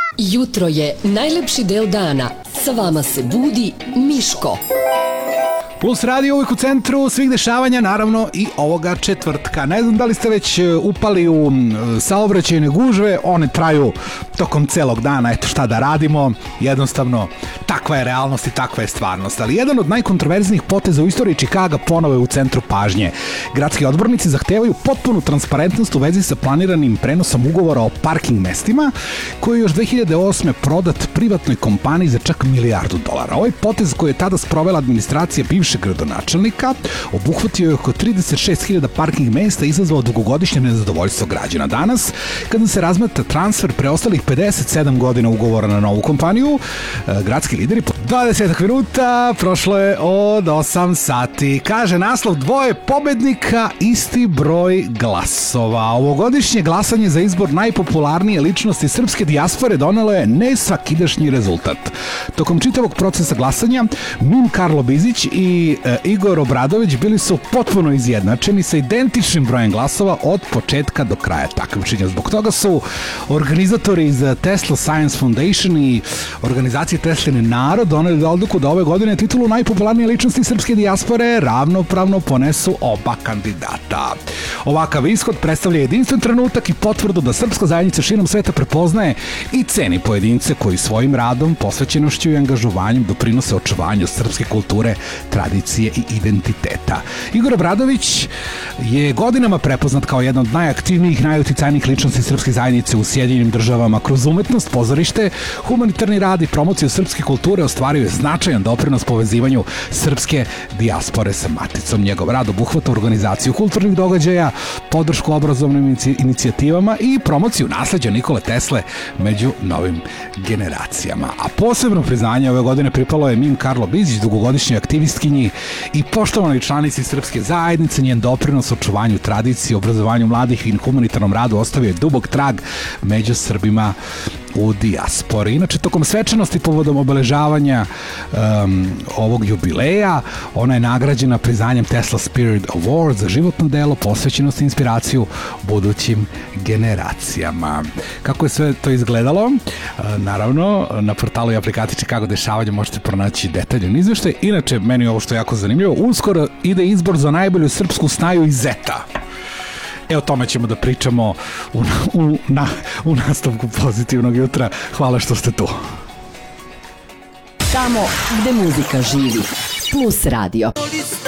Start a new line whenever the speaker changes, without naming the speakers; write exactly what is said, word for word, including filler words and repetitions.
Jutro je najlepši deo dana. Sa vama se budi Miško.
Plus radio uvijek u centru svih dešavanja, naravno i ovoga četvrtka. Ne znam da li ste već upali u saobraćajne gužve, one traju tokom celog dana, eto šta da radimo, jednostavno takva je realnost i takva je stvarnost. Ali jedan od najkontroverznijih poteza u istoriji Čikaga ponovo je u centru pažnje. Gradski odbornici zahtevaju potpunu transparentnost u vezi sa planiranim prenosom ugovora o parking mestima, koji je još dve hiljade osme prodat privatnoj kompaniji za čak milijardu dolara. Ovaj potez koji je tada sprovela administracija bivšeg gradonačelnika obuhvatio je oko trideset šest hiljada parking mesta i izazvao dugogodišnje nezadovoljstvo građana. Danas, kada se razmatra transfer preostalih pedeset sedam godina ugovora na novu kompaniju, gradski lideri po dvadeset minuta, prošlo je od osam sati. Kaže naslov: dvoje pobednika, isti broj glasova. Ovogodišnje glasanje za izbor najpopularnije ličnosti srpske dijaspore donelo je nesvakidašnji rezultat. Tokom čitavog procesa glasanja, Mim Karlo Bizić i e, Igor Obradović bili su potpuno izjednačeni sa identičnim brojem glasova od početka do kraja takmičenja. Zbog toga su organizatori iz Tesla Science Foundation i organizacije Teslin narod doneli odluku da ove godine titulu najpopularnije ličnosti srpske dijaspore ravnopravno ponesu oba kandidata. Ovakav ishod predstavlja jedinstven trenutak i potvrdu da srpska zajednica širom sveta prepoznaje i ceni pojedince koji svojim radom, posvećenošću i angažovanjem doprinose očuvanju srpske kulture, tradicije i identiteta. Igor Obradović je godinama prepoznat kao jedna od najaktivnijih, najuticajnijih ličnosti srpske zajednice u Sjedinjenim državama. Kroz umetnost, pozorište, humanitarni rad i promociju srpske kulture ostvario je značajan doprinos povezivanju srpske dijaspore sa maticom. Njegov rad obuhvata organizaciju kulturnih događaja, podršku obrazovnim inicijativama i promociju nasleđa Nikole Tesle među novim generacijama. A posebno priznanje ove godine pripalo je Mim Karlo Bizić, dugogodišnjoj aktivistkinji i poštovanoj članici srpske zajednice. Njen doprinos očuvanju tradicije, obrazovanju mladih i humanitarnom radu ostavio je dubok trag među Srbima u dijaspori. Inače, tokom svečanosti povodom obeležavanja um, ovog jubileja, ona je nagrađena priznanjem Tesla Spirit Award za životno delo, posvećenost i inspiraciju budućim generacijama. Kako je sve to izgledalo? Uh, naravno, na portalu i aplikaciji Čikago dešavanja možete pronaći detaljan izveštaj. Inače, meni ovo što je jako zanimljivo, uskoro ide izbor za najbolju srpsku snaju iz Zeta. E, o tome ćemo da pričamo u, u, na, u nastavku Pozitivnog jutra. Hvala što ste tu.
Tamo gde muzika živi. Plus radio.